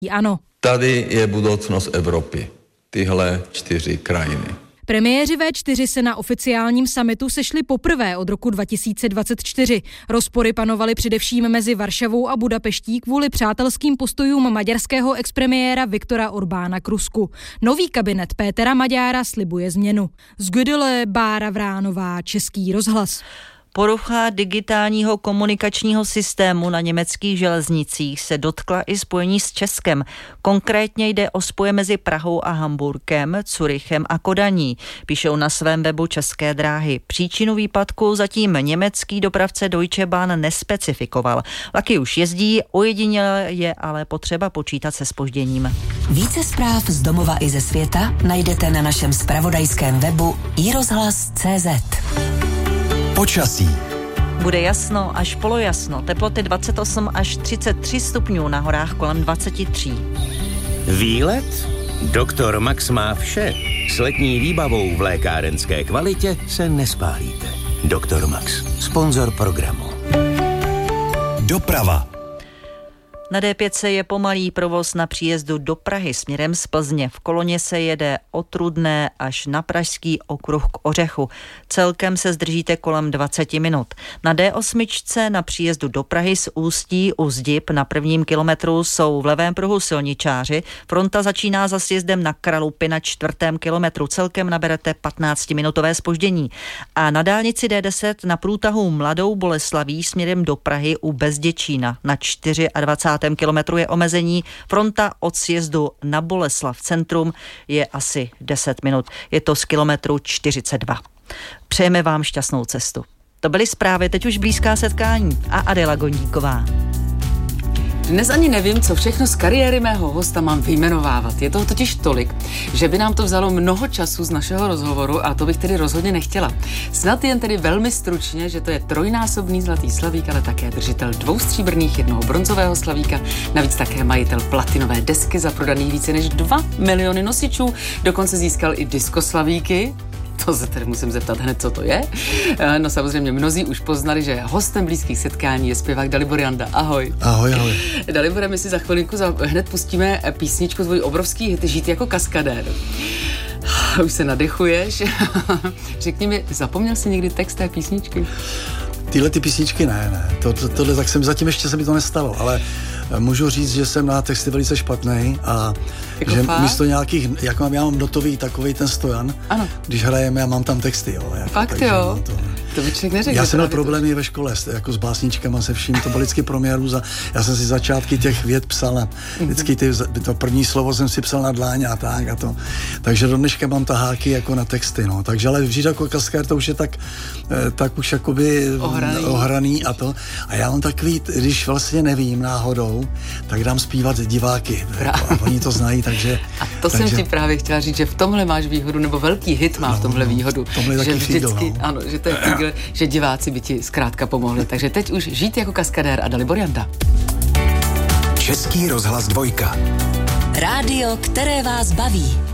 Ano. Tady je budoucnost Evropy. Tyhle 4 krajiny. Premiéři V4 se na oficiálním summitu sešli poprvé od roku 2024. Rozpory panovaly především mezi Varšavou a Budapeští kvůli přátelským postojům maďarského expremiéra Viktora Orbána k Rusku. Nový kabinet Pétera Maďára slibuje změnu. Z Gödele Bára Vránová, Český rozhlas. Porucha digitálního komunikačního systému na německých železnicích se dotkla i spojení s Českem. Konkrétně jde o spoje mezi Prahou a Hamburkem, Curychem a Kodaní. Píšou na svém webu České dráhy. Příčinu výpadku zatím německý dopravce Deutsche Bahn nespecifikoval. Vlaky už jezdí, ojediněle je ale potřeba počítat se zpožděním. Více zpráv z domova i ze světa najdete na našem zpravodajském webu iRozhlas.cz. Počasí. Bude jasno až polojasno, teploty 28 až 33 stupňů, na horách kolem 23. Výlet? Doktor Max má vše. S letní výbavou v lékárenské kvalitě se nespálíte. Doktor Max, sponzor programu. Doprava. Na D5 je pomalý provoz na příjezdu do Prahy směrem z Plzně. V koloně se jede od Rudné až na Pražský okruh k Ořechu. Celkem se zdržíte kolem 20 minut. Na D8 na příjezdu do Prahy z Ústí u Zdib na 1. kilometru jsou v levém pruhu silničáři. Fronta začíná za sjezdem na Kralupy na 4. kilometru. Celkem naberete 15-minutové zpoždění. A na dálnici D10 na průtahu Mladou Boleslaví směrem do Prahy u Bezděčína na 24. kilometru je omezení. Fronta od sjezdu na Boleslav centrum je asi 10 minut. Je to z kilometru 42. Přejeme vám šťastnou cestu. To byly zprávy, teď už blízká setkání a Adela Gondíková. Dnes ani nevím, co všechno z kariéry mého hosta mám vyjmenovávat. Je toho totiž tolik, že by nám to vzalo mnoho času z našeho rozhovoru a to bych tedy rozhodně nechtěla. Snad jen tedy velmi stručně, že to je trojnásobný zlatý slavík, ale také držitel 2 stříbrných, 1 bronzového slavíka, navíc také majitel platinové desky za prodaných více než 2 miliony nosičů, dokonce získal i diskoslavíky. To se tedy musím zeptat hned, co to je. No samozřejmě mnozí už poznali, že hostem blízkých setkání je zpěvák Dalibor Janda. Ahoj. Ahoj, ahoj. Dalibore, my si za chvilinku hned pustíme písničku, tvůj obrovský hit Žít jako kaskadér. Už se nadechuješ. Řekni mi, zapomněl jsi někdy text té písničky? Tyhle ty písničky ne. Tohle tak jsem zatím ještě se mi to nestalo, ale můžu říct, že jsem na texty velice špatný a jako že fakt? místo nějakých, jako já mám notový takovej ten stojan, ano. Když hrajeme a mám tam texty, jo. Jako, fakt takže, jo? No To by člověk neřekl. Já jsem měl problémy ve škole, jako s básničkama, se vším, to byl vždycky pro mě růza. Já jsem si začátky těch vět psal a vždycky to první slovo jsem si psal na dláň a tak a to. Takže do dneška mám taháky jako na texty, no. Takže ale Žít jako kaskadér, to už je tak už jakoby ohraný a to. A já mám takový, když vlastně nevím náhodou, tak dám zpívat diváky. A oni to znají, takže... A to jsem ti právě chtěla říct, že v tomhle máš výhodu, nebo velký hit má v tomhle výhodu. Tomhle že vždycky, fígl, ano, že to je fígl, že diváci by ti zkrátka pomohli. Takže teď už Žít jako kaskadér a Dalibor Janda. Český rozhlas 2. Rádio, které vás baví.